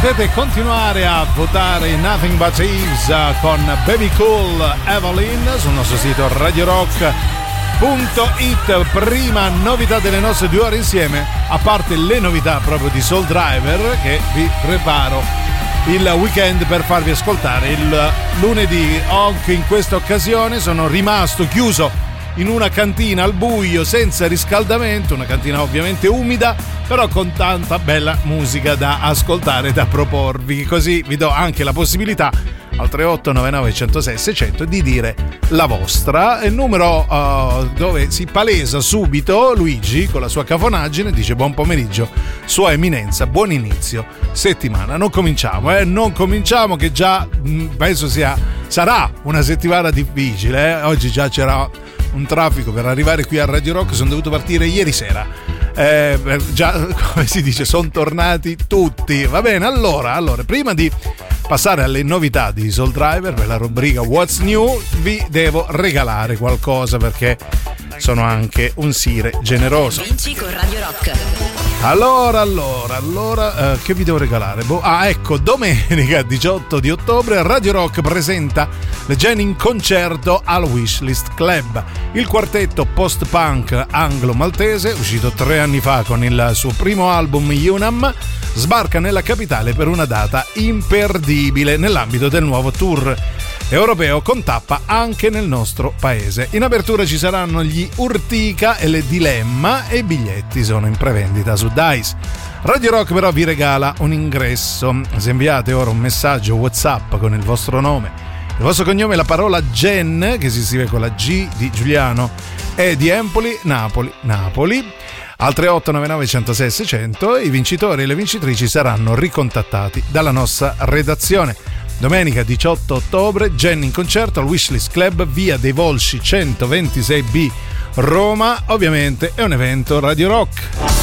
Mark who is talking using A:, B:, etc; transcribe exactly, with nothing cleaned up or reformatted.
A: Potete continuare a votare in Nothing But Thieves con Baby Cool Evelyn sul nostro sito radio rock punto it. Prima novità delle nostre due ore insieme, a parte le novità proprio di Soul Driver che vi preparo il weekend per farvi ascoltare il lunedì. Anche in questa occasione sono rimasto chiuso in una cantina al buio senza riscaldamento, una cantina ovviamente umida, però con tanta bella musica da ascoltare, da proporvi, così vi do anche la possibilità al tre otto nove nove uno zero sei sei zero zero di dire la vostra. Il numero uh, dove si palesa subito Luigi con la sua cafonaggine, dice: buon pomeriggio sua eminenza, buon inizio settimana. Non cominciamo, eh? non cominciamo che già mh, penso sia sarà una settimana difficile, eh? Oggi già c'era un traffico per arrivare qui a Radio Rock, sono dovuto partire ieri sera, eh, già come si dice sono tornati tutti. Va bene, allora, allora prima di passare alle novità di Soul Driver per la rubrica What's New vi devo regalare qualcosa, perché sono anche un sire generoso.
B: Vinci con Radio Rock.
A: Allora, allora, allora, eh, che vi devo regalare? Boh, ah, ecco, domenica diciotto di ottobre Radio Rock presenta le Jenny in concerto al Wishlist Club. Il quartetto post-punk anglo-maltese, uscito tre anni fa con il suo primo album Unam, sbarca nella capitale per una data imperdibile nell'ambito del nuovo tour europeo con tappa anche nel nostro paese. In apertura ci saranno gli Urtica e le Dilemma e i biglietti sono in prevendita su Dice. Radio Rock però vi regala un ingresso se inviate ora un messaggio WhatsApp con il vostro nome, il vostro cognome e la parola Gen, che si scrive con la G di Giuliano e di Empoli, Napoli, Napoli, al tre otto nove nove uno zero sei sei zero zero. I vincitori e le vincitrici saranno ricontattati dalla nostra redazione. Domenica diciotto ottobre, Jenny in concerto al Wishlist Club, via dei Volsci centoventisei B, Roma. Ovviamente è un evento Radio Rock.